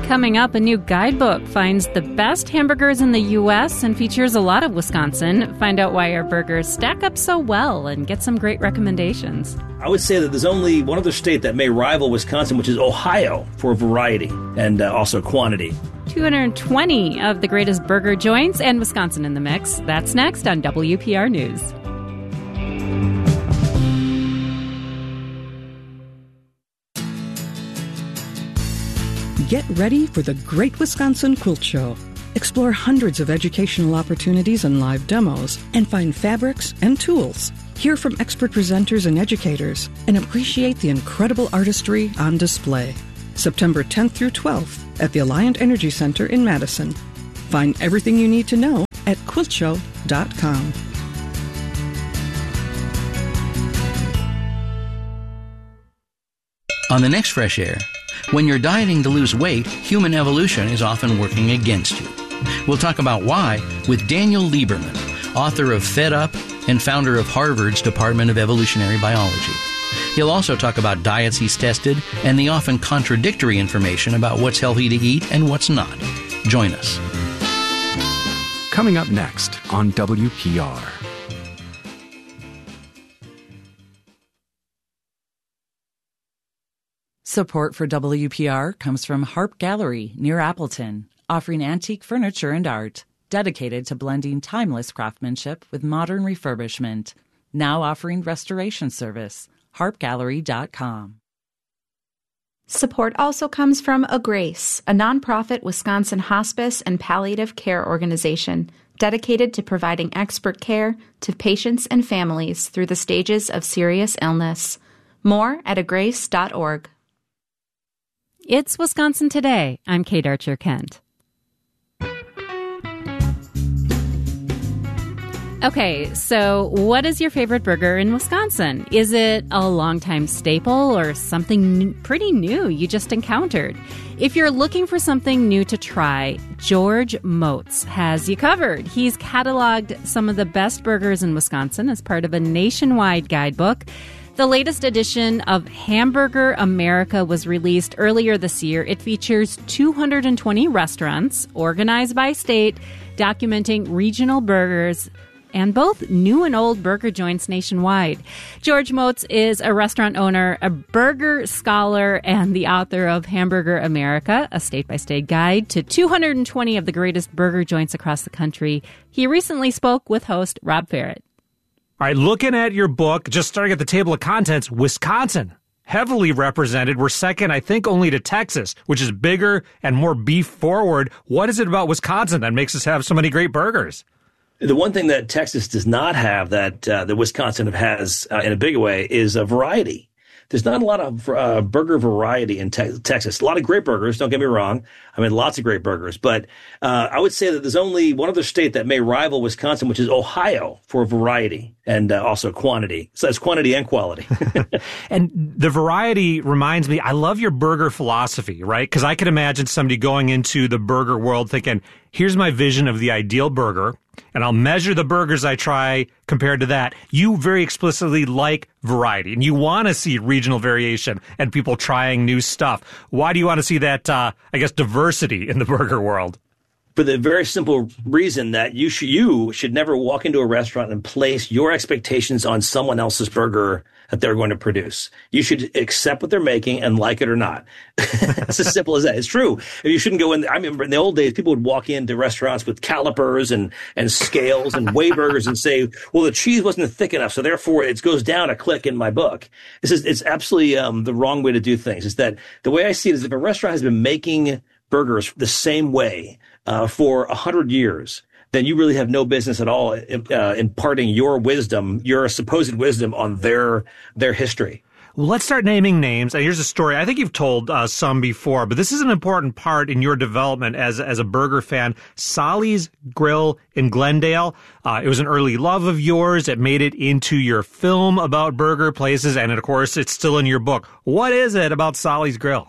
Coming up, a new guidebook finds the best hamburgers in the U.S. and features a lot of Wisconsin. Find out why our burgers stack up so well and get some great recommendations. I would say that there's only one other state that may rival Wisconsin, which is Ohio, for variety and also quantity. 220 of the greatest burger joints and Wisconsin in the mix. That's next on WPR News. Get ready for the Great Wisconsin Quilt Show. Explore hundreds of educational opportunities and live demos, and find fabrics and tools. Hear from expert presenters and educators, and appreciate the incredible artistry on display. September 10th through 12th at the Alliant Energy Center in Madison. Find everything you need to know at quiltshow.com. On the next Fresh Air, when you're dieting to lose weight, human evolution is often working against you. We'll talk about why with Daniel Lieberman, author of Fed Up and founder of Harvard's Department of Evolutionary Biology. He'll also talk about diets he's tested and the often contradictory information about what's healthy to eat and what's not. Join us. Coming up next on WPR. Support for WPR comes from Harp Gallery near Appleton, offering antique furniture and art, dedicated to blending timeless craftsmanship with modern refurbishment. Now offering restoration service. harpgallery.com. Support also comes from A Grace, a nonprofit Wisconsin hospice and palliative care organization dedicated to providing expert care to patients and families through the stages of serious illness. More at agrace.org. It's Wisconsin Today. I'm Kate Archer-Kent. Okay, so what is your favorite burger in Wisconsin? Is it a longtime staple or something pretty new you just encountered? If you're looking for something new to try, George Motz has you covered. He's cataloged some of the best burgers in Wisconsin as part of a nationwide guidebook. The latest edition of Hamburger America was released earlier this year. It features 220 restaurants organized by state, documenting regional burgers and both new and old burger joints nationwide. George Motz is a restaurant owner, a burger scholar, and the author of Hamburger America, a state-by-state guide to 220 of the greatest burger joints across the country. He recently spoke with host Rob Ferret. All right, looking at your book, just starting at the table of contents, Wisconsin, heavily represented. We're second, I think, only to Texas, which is bigger and more beef forward. What is it about Wisconsin that makes us have so many great burgers? The one thing that Texas does not have that Wisconsin has in a big way is a variety. There's not a lot of burger variety in Texas. A lot of great burgers, don't get me wrong. I mean, lots of great burgers. But I would say that there's only one other state that may rival Wisconsin, which is Ohio, for variety and also quantity. So that's quantity and quality. And the variety reminds me, I love your burger philosophy, right? Because I can imagine somebody going into the burger world thinking, here's my vision of the ideal burger, and I'll measure the burgers I try compared to that. You very explicitly like variety, and you want to see regional variation and people trying new stuff. Why do you want to see that, diversity in the burger world? For the very simple reason that you should never walk into a restaurant and place your expectations on someone else's burger that they're going to produce. You should accept what they're making and like it or not. It's as simple as that. It's true. You shouldn't go in. I remember in the old days, people would walk into restaurants with calipers and scales and weigh burgers and say, well, the cheese wasn't thick enough, so therefore it goes down a click in my book. It's absolutely the wrong way to do things. It's that the way I see it is if a restaurant has been making burgers the same way for 100 years, then you really have no business at all imparting your supposed wisdom on their history. Well, let's start naming names. And here's a story. I think you've told some before, but this is an important part in your development as a burger fan. Solly's Grill in Glendale. It was an early love of yours. It made it into your film about burger places, and of course, it's still in your book. What is it about Solly's Grill?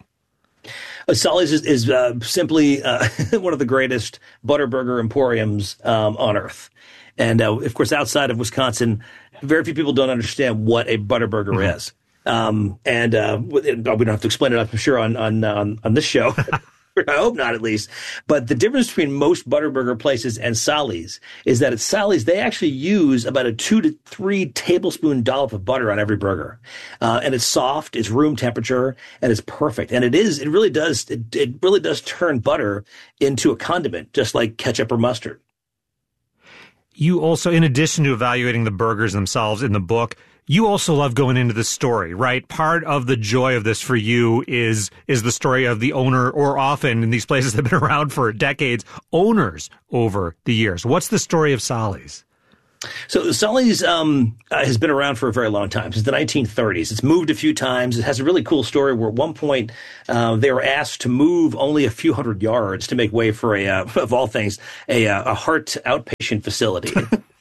Solly's is simply one of the greatest Butterburger emporiums on earth. And, of course, outside of Wisconsin, very few people don't understand what a Butterburger is. We don't have to explain it, I'm sure, on this show. I hope not, at least. But the difference between most Butterburger places and Sally's is that at Sally's, they actually use about a 2 to 3 tablespoon dollop of butter on every burger. And it's soft, it's room temperature, and it's perfect. And it really does turn butter into a condiment, just like ketchup or mustard. You also, in addition to evaluating the burgers themselves in the book, you also love going into the story, right? Part of the joy of this for you is the story of the owner, or often in these places that have been around for decades, owners over the years. What's the story of Sally's? So Sally's has been around for a very long time, since the 1930s. It's moved a few times. It has a really cool story where at one point they were asked to move only a few hundred yards to make way for of all things, a heart outpatient facility.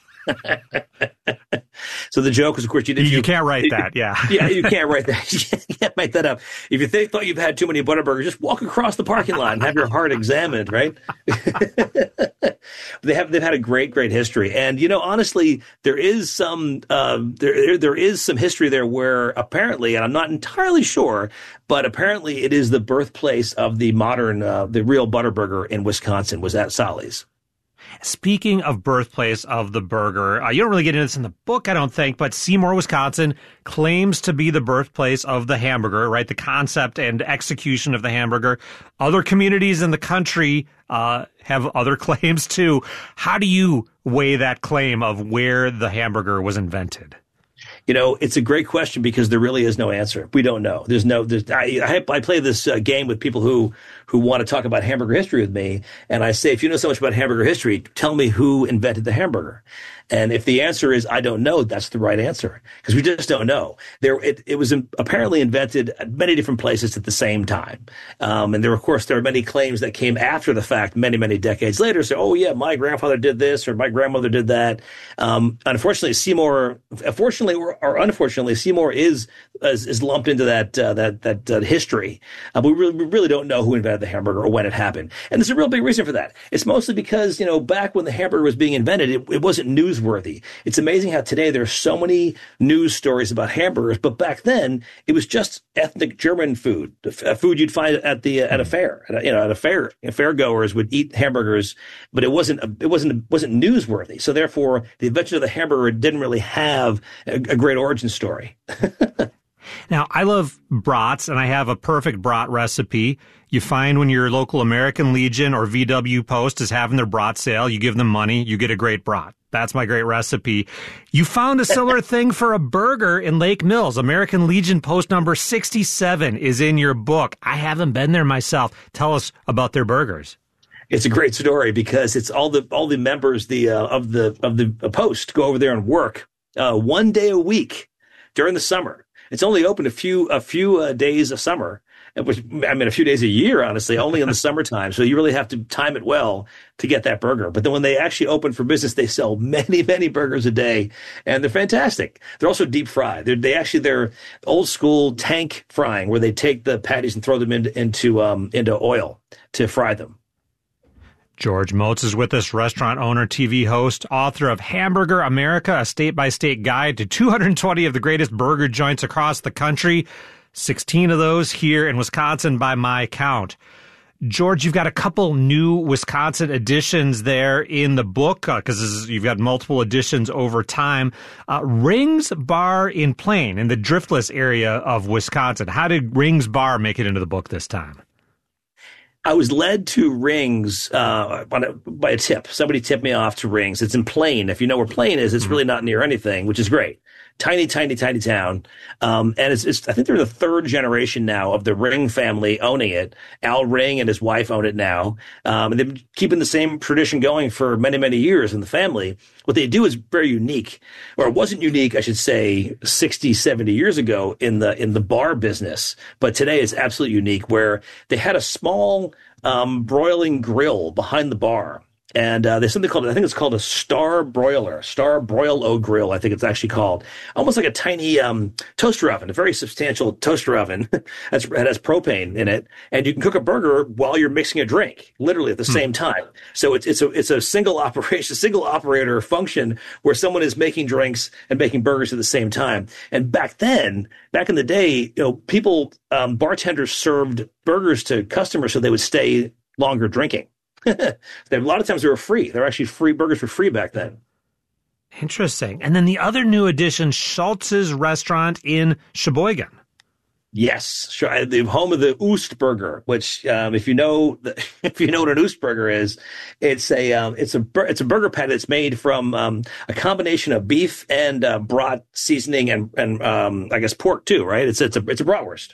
So the joke was, of course, you can't write that. Yeah. Yeah, you can't write that. You can't make that up. If you thought you've had too many Butterburgers, just walk across the parking lot and have your heart examined, right? They've had a great history. And, honestly, there is some there is some history there where apparently, and I'm not entirely sure, but apparently it is the birthplace of the modern, the real Butterburger in Wisconsin was at Sally's. Speaking of birthplace of the burger, you don't really get into this in the book, I don't think, but Seymour, Wisconsin claims to be the birthplace of the hamburger, right? The concept and execution of the hamburger. Other communities in the country have other claims too. How do you weigh that claim of where the hamburger was invented? It's a great question because there really is no answer. We don't know. I play this game with people who want to talk about hamburger history with me. And I say, if you know so much about hamburger history, tell me who invented the hamburger. And if the answer is, I don't know, that's the right answer because we just don't know. It was apparently invented at many different places at the same time. And there are many claims that came after the fact, many, many decades later. So, oh yeah, my grandfather did this or my grandmother did that. Unfortunately, Seymour is lumped into that history. But we really don't know who invented the hamburger or when it happened. And there's a real big reason for that. It's mostly because, back when the hamburger was being invented, it wasn't newsworthy. It's amazing how today there are so many news stories about hamburgers, but back then it was just ethnic German food, food you'd find at a fair. At a fair, fairgoers would eat hamburgers, but it wasn't newsworthy. So therefore, the invention of the hamburger didn't really have a great origin story. Now, I love brats, and I have a perfect brat recipe. You find when your local American Legion or VW Post is having their brat sale, you give them money, you get a great brat. That's my great recipe. You found a similar thing for a burger in Lake Mills. American Legion Post number 67 is in your book. I haven't been there myself. Tell us about their burgers. It's a great story because it's all the members of the Post go over there and work 1 day a week during the summer. It's only open a few days of summer, a few days a year, honestly, only in the summertime. So you really have to time it well to get that burger. But then when they actually open for business, they sell many, many burgers a day, and they're fantastic. They're also deep fried. They're old school tank frying, where they take the patties and throw them into oil to fry them. George Motz is with us, restaurant owner, TV host, author of Hamburger America, a state-by-state guide to 220 of the greatest burger joints across the country, 16 of those here in Wisconsin by my count. George, you've got a couple new Wisconsin editions there in the book because you've got multiple editions over time. Rings Bar in Plain, in the Driftless area of Wisconsin. How did Rings Bar make it into the book this time? I was led to Rings by a tip. Somebody tipped me off to Rings. It's in Plain. If you know where Plain is, it's really not near anything, which is great. Tiny, tiny, tiny town. And it's I think they're the third generation now of the Ring family owning it. Al Ring and his wife own it now. And they've been keeping the same tradition going for many, many years in the family. What they do is very unique, or it wasn't unique, I should say, 60, 70 years ago in the bar business. But today it's absolutely unique, where they had a small broiling grill behind the bar. And there's something called, I think it's called a Star Broil-O Grill, I think it's actually called. Almost like a tiny toaster oven, a very substantial toaster oven that has propane in it. And you can cook a burger while you're mixing a drink, literally at the same time. So it's a single operator function where someone is making drinks and making burgers at the same time. And back in the day, bartenders served burgers to customers so they would stay longer drinking. A lot of times they were free. They're actually free. Burgers were free back then. Interesting. And then the other new addition, Schultz's Restaurant in Sheboygan. Yes, sure. The home of the Oost Burger, which, if you know what an Oost Burger is, it's a burger patty that's made from a combination of beef and brat seasoning and I guess pork too, right? It's a bratwurst,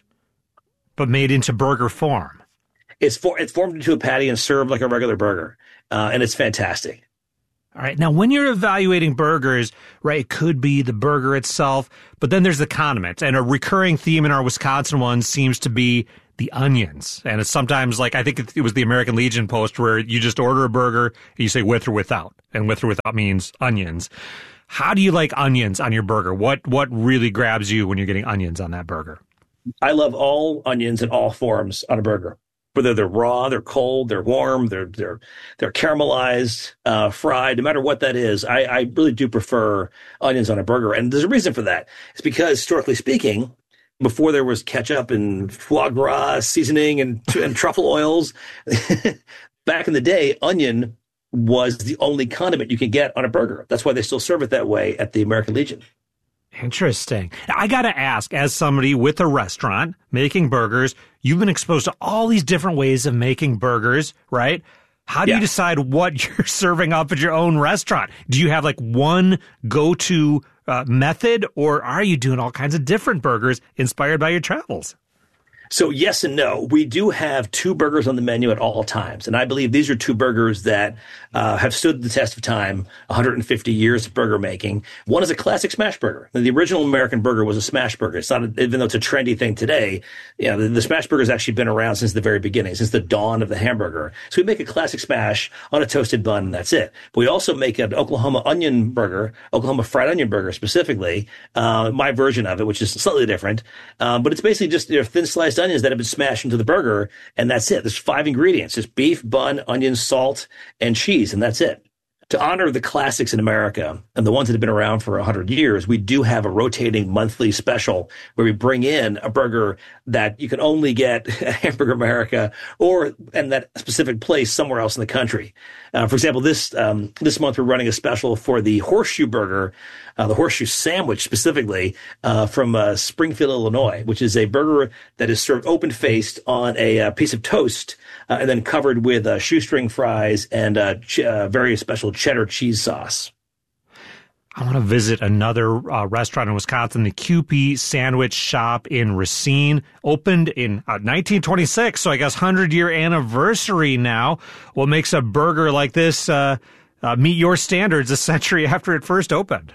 but made into burger form. It's formed into a patty and served like a regular burger, and it's fantastic. All right. Now, when you're evaluating burgers, right, it could be the burger itself, but then there's the condiment. And a recurring theme in our Wisconsin one seems to be the onions. And it's sometimes like, I think it was the American Legion post where you just order a burger and you say with or without. And with or without means onions. How do you like onions on your burger? What really grabs you when you're getting onions on that burger? I love all onions in all forms on a burger. Whether they're raw, they're cold, they're warm, they're caramelized, fried, no matter what that is, I really do prefer onions on a burger. And there's a reason for that. It's because, historically speaking, before there was ketchup and foie gras seasoning and truffle oils, back in the day, onion was the only condiment you could get on a burger. That's why they still serve it that way at the American Legion. Interesting. I got to ask, as somebody with a restaurant making burgers, you've been exposed to all these different ways of making burgers, right? How do you decide what you're serving up at your own restaurant? Do you have like one go-to method, or are you doing all kinds of different burgers inspired by your travels? So yes and no. We do have two burgers on the menu at all times. And I believe these are two burgers that have stood the test of time, 150 years of burger making. One is a classic smash burger. The original American burger was a smash burger. It's not, even though it's a trendy thing today, the smash burger has actually been around since the very beginning, since the dawn of the hamburger. So we make a classic smash on a toasted bun, and that's it. But we also make an Oklahoma onion burger, Oklahoma fried onion burger specifically, my version of it, which is slightly different. But it's basically just thin sliced onions that have been smashed into the burger, and that's it. There's 5 ingredients. Just beef, bun, onions, salt, and cheese, and that's it. To honor the classics in America and the ones that have been around for 100 years, we do have a rotating monthly special where we bring in a burger that you can only get at Hamburger America or in that specific place somewhere else in the country. For example, this month we're running a special for the horseshoe burger, the horseshoe sandwich specifically, from Springfield, Illinois, which is a burger that is served open-faced on a piece of toast and then covered with shoestring fries and very special cheddar cheese sauce. I want to visit another restaurant in Wisconsin, the Kewpie Sandwich Shop in Racine. Opened in 1926, so I guess 100-year anniversary now. What makes a burger like this meet your standards a century after it first opened?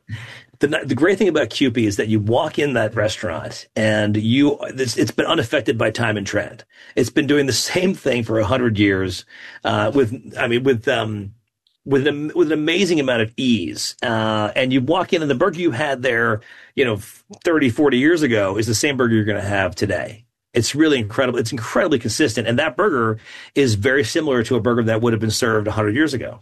The great thing about Kewpie is that you walk in that restaurant and it's been unaffected by time and trend. It's been doing the same thing for 100 years with an amazing amount of ease. And you walk in and the burger you had there, 30, 40 years ago is the same burger you're going to have today. It's really incredible. It's incredibly consistent. And that burger is very similar to a burger that would have been served 100 years ago.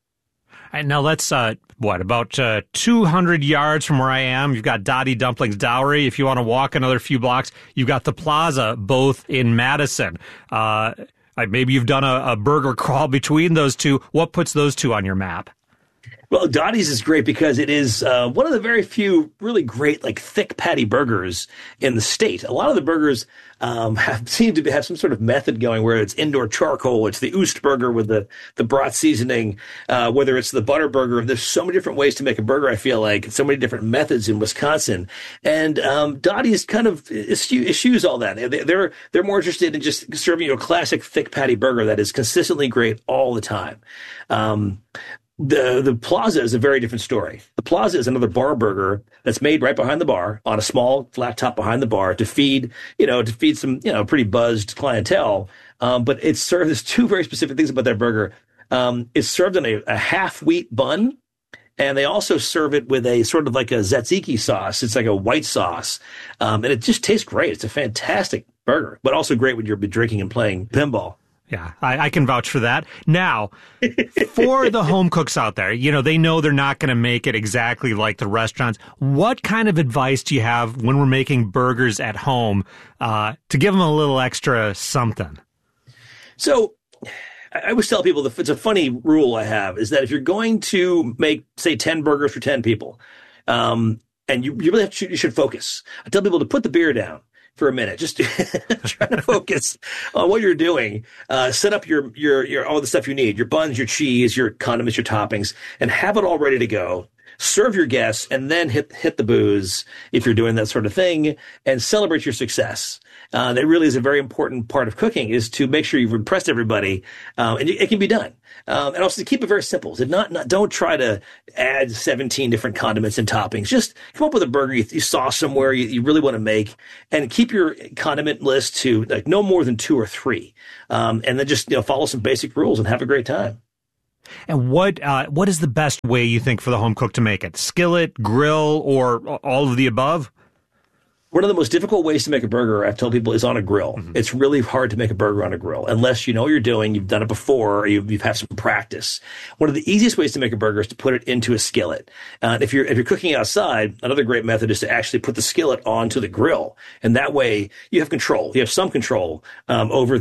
And now let's, about 200 yards from where I am, you've got Dottie Dumplings Dowry. If you want to walk another few blocks, you've got the Plaza, both in Madison. Maybe you've done a burger crawl between those two. What puts those two on your map? Well, Dottie's is great because it is one of the very few really great, thick patty burgers in the state. A lot of the burgers seem to have some sort of method going where it's indoor charcoal. It's the Oost burger with the brat seasoning, whether it's the butter burger. There's so many different ways to make a burger, I feel like, so many different methods in Wisconsin. And Dottie's kind of eschews all that. They're more interested in just serving you a classic thick patty burger that is consistently great all the time. The Plaza is a very different story. The Plaza is another bar burger that's made right behind the bar on a small flat top behind the bar to feed some, pretty buzzed clientele. But it's served, there's two very specific things about that burger. It's served in a half wheat bun. And they also serve it with a sort of like a tzatziki sauce. It's like a white sauce. And it just tastes great. It's a fantastic burger, but also great when you're drinking and playing pinball. Yeah, I can vouch for that. Now, for the home cooks out there, they know they're not going to make it exactly like the restaurants. What kind of advice do you have when we're making burgers at home to give them a little extra something? So I always tell people it's a funny rule I have is that if you're going to make, say, 10 burgers for 10 people, and you really you should focus. I tell people to put the beer down for a minute, just try to focus on what you're doing. Set up your all the stuff you need, your buns, your cheese, your condiments, your toppings, and have it all ready to go. Serve your guests and then hit the booze if you're doing that sort of thing and celebrate your success. That really is a very important part of cooking is to make sure you've impressed everybody. And it can be done. And also to keep it very simple. Don't try to add 17 different condiments and toppings. Just come up with a burger you saw somewhere you really want to make and keep your condiment list to like no more than 2 or 3. And then just, follow some basic rules and have a great time. And what is the best way you think for the home cook to make it? Skillet, grill, or all of the above? One of the most difficult ways to make a burger, I've told people, is on a grill. Mm-hmm. It's really hard to make a burger on a grill unless you know what you're doing, you've done it before, or you've had some practice. One of the easiest ways to make a burger is to put it into a skillet. If you're cooking outside, another great method is to actually put the skillet onto the grill, and that way you have control. You have some control over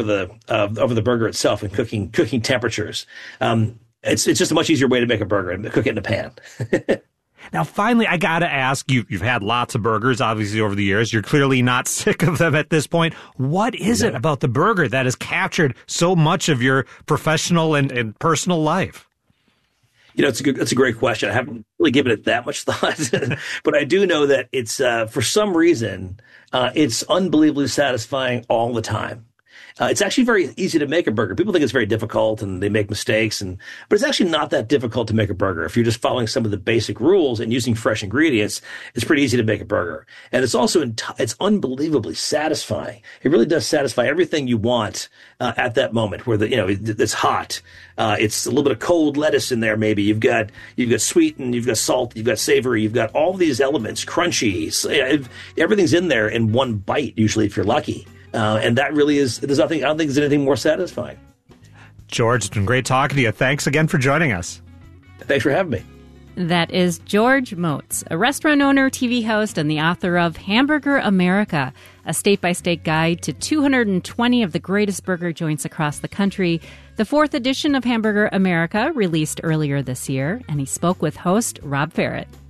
the burger itself and cooking temperatures. It's just a much easier way to make a burger and cook it in a pan. Now, finally, I got to ask, you've had lots of burgers, obviously, over the years. You're clearly not sick of them at this point. What is it about the burger that has captured so much of your professional and personal life? It's a great question. I haven't really given it that much thought, but I do know that it's, for some reason, it's unbelievably satisfying all the time. It's actually very easy to make a burger. People think it's very difficult and they make mistakes, but it's actually not that difficult to make a burger. If you're just following some of the basic rules and using fresh ingredients, it's pretty easy to make a burger. And it's also, it's unbelievably satisfying. It really does satisfy everything you want, at that moment where it's hot. It's a little bit of cold lettuce in there. Maybe you've got sweet and you've got salt, you've got savory, you've got all these elements, crunchy. Everything's in there in one bite, usually, if you're lucky. And that really is, I don't think there's anything more satisfying. George, it's been great talking to you. Thanks again for joining us. Thanks for having me. That is George Motz, a restaurant owner, TV host, and the author of Hamburger America, a state-by-state guide to 220 of the greatest burger joints across the country. The 4th edition of Hamburger America released earlier this year, and he spoke with host Rob Ferrett.